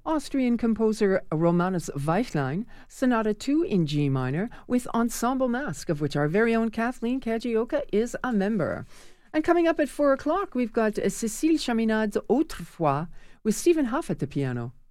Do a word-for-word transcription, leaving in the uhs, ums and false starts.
Austrian composer Romanus Weichlein, Sonata two in G minor, with Ensemble Masque, of which our very own Kathleen Kajioka is a member. And coming up at four o'clock, we've got Cécile Chaminade's Autrefois with Stephen Huff at the piano.